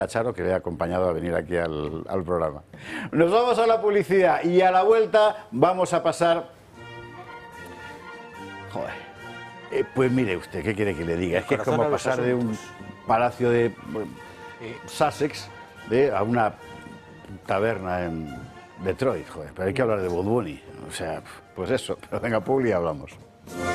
A Charo, que le he acompañado a venir aquí al programa. Nos vamos a la publicidad y a la vuelta vamos a pasar... Joder. Pues mire usted, ¿qué quiere que le diga? Es que es como pasar de un palacio de Sussex a una taberna en Detroit, joder. Pero hay que hablar de Bad Bunny. O sea, pues eso. Pero venga, publi y hablamos.